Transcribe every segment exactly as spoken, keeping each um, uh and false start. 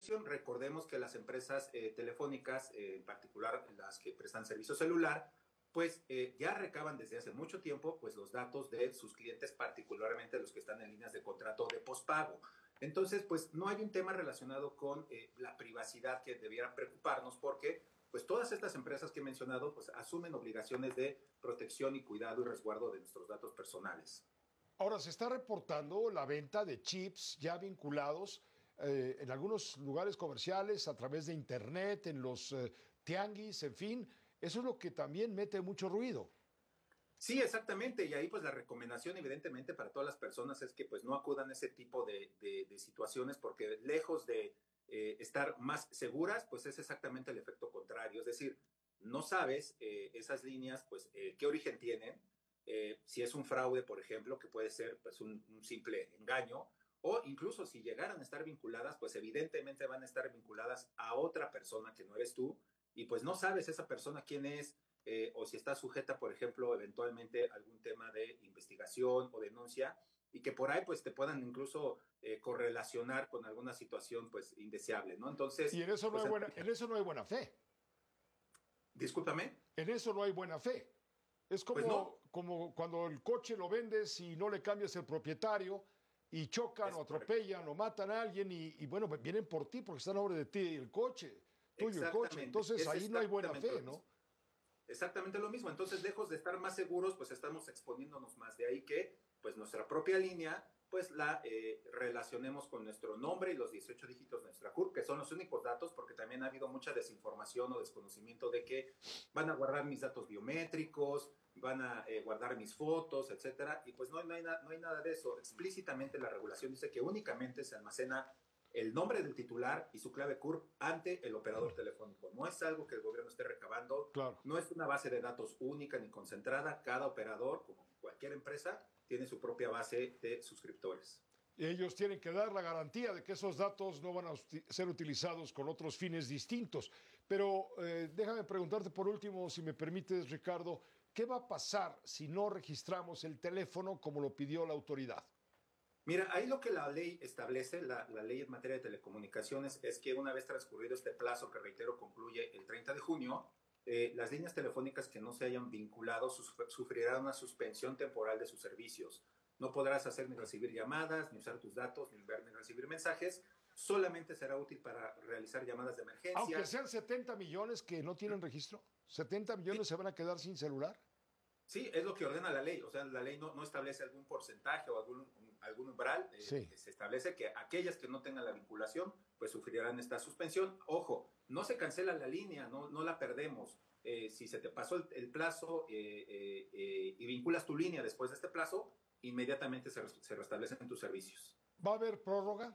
protección. Recordemos que las empresas eh, telefónicas, eh, en particular las que prestan servicio celular, pues eh, ya recaban desde hace mucho tiempo pues los datos de sus clientes, particularmente los que están en líneas de contrato de pospago. Entonces, pues no hay un tema relacionado con eh, la privacidad que debiera preocuparnos, porque pues todas estas empresas que he mencionado pues asumen obligaciones de protección y cuidado y resguardo de nuestros datos personales. Ahora, se está reportando la venta de chips ya vinculados eh, en algunos lugares comerciales a través de Internet, en los eh, tianguis, en fin. Eso es lo que también mete mucho ruido. Sí, exactamente. Y ahí pues la recomendación evidentemente para todas las personas es que pues no acudan a ese tipo de, de, de situaciones, porque lejos de eh, estar más seguras, pues es exactamente el efecto contrario. Es decir, no sabes eh, esas líneas pues eh, qué origen tienen, eh, si es un fraude, por ejemplo, que puede ser pues un, un simple engaño, o incluso si llegaran a estar vinculadas, pues evidentemente van a estar vinculadas a otra persona que no eres tú, y pues no sabes esa persona quién es, eh, o si está sujeta, por ejemplo, eventualmente a algún tema de investigación o denuncia, y que por ahí pues te puedan incluso eh, correlacionar con alguna situación pues indeseable, ¿no? Y Entonces, en eso no pues, hay buena, en eso no hay buena fe. discúlpame, En eso no hay buena fe. Es pues no, como, como cuando el coche lo vendes y no le cambias el propietario y chocan es o correcto. atropellan o matan a alguien y, y bueno, vienen por ti porque están a nombre de ti el coche, tuyo el coche. Exactamente, Entonces es ahí no hay buena exactamente fe, lo ¿no? mismo. Exactamente lo mismo. Entonces, lejos de estar más seguros, pues estamos exponiéndonos más. De ahí que, pues nuestra propia línea, pues la eh, relacionemos con nuestro nombre y los dieciocho dígitos de nuestra C U R, que son los únicos datos, porque también ha habido mucha desinformación o desconocimiento de que van a guardar mis datos biométricos, van a eh, guardar mis fotos, etcétera. Y pues no, no, hay na- no hay nada de eso. Explícitamente la regulación dice que únicamente se almacena el nombre del titular y su clave C U R ante el operador telefónico. No es algo que el gobierno esté recabando, Claro. no es una base de datos única ni concentrada. Cada operador, como cualquier empresa, tiene su propia base de suscriptores. Y ellos tienen que dar la garantía de que esos datos no van a uti- ser utilizados con otros fines distintos. Pero eh, déjame preguntarte por último, si me permites, Ricardo, ¿qué va a pasar si no registramos el teléfono como lo pidió la autoridad? Mira, ahí lo que la ley establece, la, la ley en materia de telecomunicaciones, es que una vez transcurrido este plazo, que reitero concluye el treinta de junio, eh, las líneas telefónicas que no se hayan vinculado sufrirán una suspensión temporal de sus servicios. No podrás hacer ni recibir llamadas, ni usar tus datos, ni ver ni recibir mensajes. Solamente será útil para realizar llamadas de Aunque emergencia. sean setenta millones que no tienen registro, setenta millones se van a quedar sin celular. Sí, es lo que ordena la ley. O sea, la ley no, no establece algún porcentaje o algún, un, algún umbral. Eh, Sí. se establece que aquellas que no tengan la vinculación, pues sufrirán esta suspensión. Ojo, no se cancela la línea, no, no la perdemos. Eh, si se te pasó el, el plazo eh, eh, eh, y vinculas tu línea después de este plazo, inmediatamente se, se restablecen tus servicios. ¿Va a haber prórroga?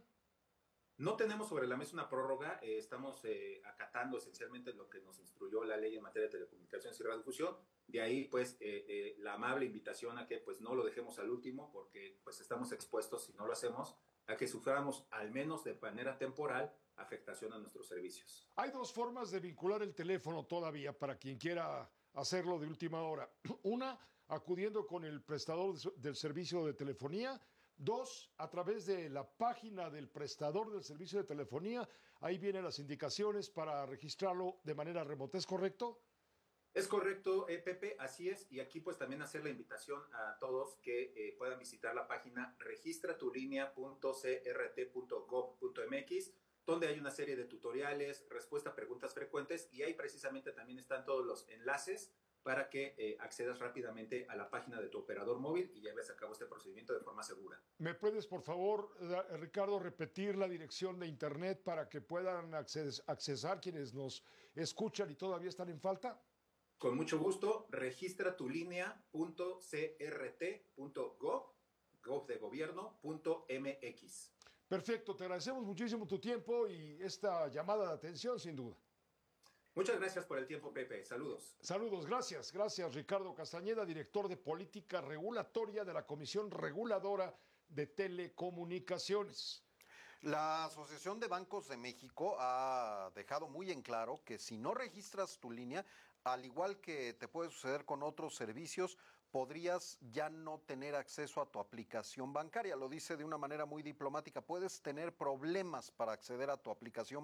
No tenemos sobre la mesa una prórroga, eh, estamos eh, acatando esencialmente lo que nos instruyó la ley en materia de telecomunicaciones y radiodifusión. De ahí, pues, eh, eh, la amable invitación a que pues, no lo dejemos al último, porque pues, estamos expuestos, si no lo hacemos, a que suframos, al menos de manera temporal, afectación a nuestros servicios. Hay dos formas de vincular el teléfono todavía para quien quiera hacerlo de última hora. Una, acudiendo con el prestador del servicio de telefonía. Dos, a través de la página del prestador del servicio de telefonía. Ahí vienen las indicaciones para registrarlo de manera remota. ¿Es correcto? Es correcto, eh, Pepe, así es. Y aquí pues también hacer la invitación a todos que eh, puedan visitar la página registratulinea punto c r t punto gov punto m x, donde hay una serie de tutoriales, respuesta a preguntas frecuentes, y ahí precisamente también están todos los enlaces para que eh, accedas rápidamente a la página de tu operador móvil y lleves a cabo este procedimiento de forma segura. ¿Me puedes, por favor, Ricardo, repetir la dirección de internet para que puedan acces accesar quienes nos escuchan y todavía están en falta? Con mucho gusto, registratulinea punto c r t punto gov, gov de gobierno, punto m x. Perfecto, te agradecemos muchísimo tu tiempo y esta llamada de atención, sin duda. Muchas gracias por el tiempo, Pepe. Saludos. Saludos, gracias. Gracias, Ricardo Castañeda, director de Política Regulatoria de la Comisión Reguladora de Telecomunicaciones. La Asociación de Bancos de México ha dejado muy en claro que si no registras tu línea, al igual que te puede suceder con otros servicios, podrías ya no tener acceso a tu aplicación bancaria. Lo dice de una manera muy diplomática. Puedes tener problemas para acceder a tu aplicación